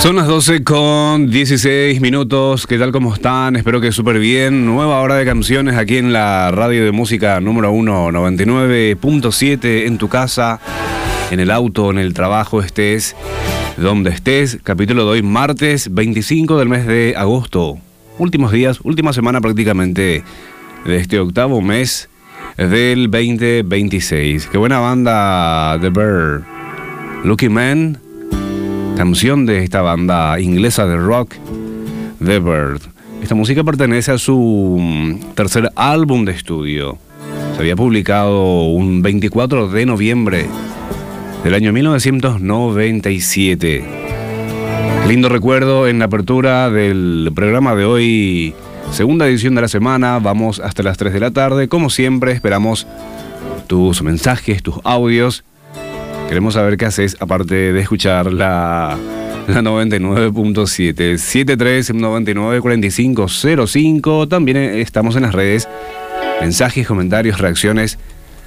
Son las 12:16. ¿Qué tal? ¿Cómo están? Espero que súper bien. Nueva hora de canciones aquí en la radio de música número 1, 99.7, en tu casa, en el auto, en el trabajo, estés donde estés. Capítulo de hoy, martes 25 del mes de agosto. Últimos días, última semana prácticamente de este octavo mes del 2026. Qué buena banda, The Bird. Lucky Man, canción de esta banda inglesa de rock, The Bird. Esta música pertenece a su tercer álbum de estudio. Se había publicado un 24 de noviembre del año 1997. Lindo recuerdo en la apertura del programa de hoy, segunda edición de la semana. Vamos hasta las 3 de la tarde. Como siempre, esperamos tus mensajes, tus audios. Queremos saber qué haces, aparte de escuchar la 99.7, 73994505. También estamos en las redes, mensajes, comentarios, reacciones,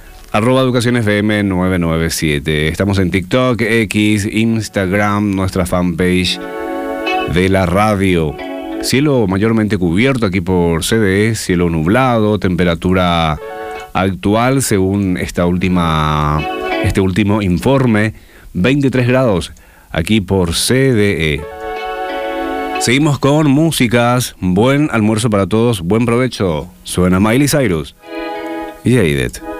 @educacionfm997. Estamos en TikTok, X, Instagram, nuestra fanpage de la radio. Cielo mayormente cubierto aquí por CDE, cielo nublado, temperatura actual según este último informe, 23 grados aquí por CDE. Seguimos con músicas. Buen almuerzo para todos, buen provecho. Suena Miley Cyrus y Jaded.